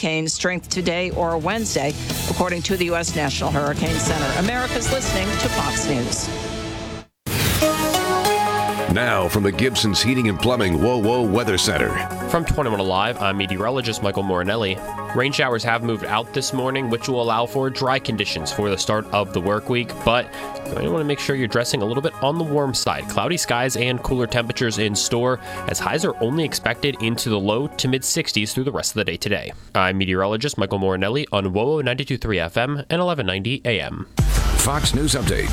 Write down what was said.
hurricane strength today or Wednesday, according to the U.S. National Hurricane Center. America's listening to Fox News. Now from the Gibson's Heating and Plumbing WOWO Weather Center. From 21 Alive, I'm meteorologist Michael Morinelli. Rain showers have moved out this morning, which will allow for dry conditions for the start of the work week, but you want to make sure you're dressing a little bit on the warm side. Cloudy skies and cooler temperatures in store, as highs are only expected into the low to mid 60s through the rest of the day today. I'm meteorologist Michael Morinelli on WOWO 92.3 FM and 1190 AM. Fox News Update